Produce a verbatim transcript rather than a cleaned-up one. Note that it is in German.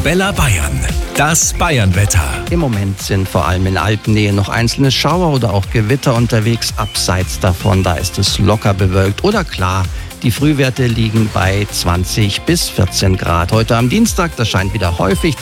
Arabella Bayern. Das Bayernwetter. Im Moment sind vor allem in Alpennähe noch einzelne Schauer oder auch Gewitter unterwegs. Abseits davon, da ist es locker bewölkt oder klar. Die Frühwerte liegen bei zwanzig bis vierzehn Grad. Heute am Dienstag, da scheint wieder häufig